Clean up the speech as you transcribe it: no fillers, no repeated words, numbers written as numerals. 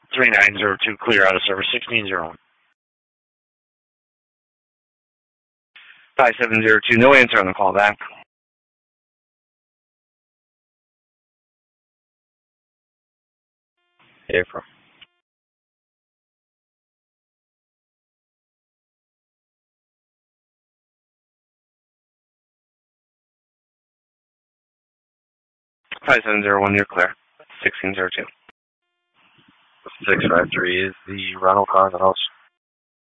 3902, clear out of service, 1601. 5702, no answer on the call back. April. Five 701, you're clear. 1602. 653 is the rental car in the house.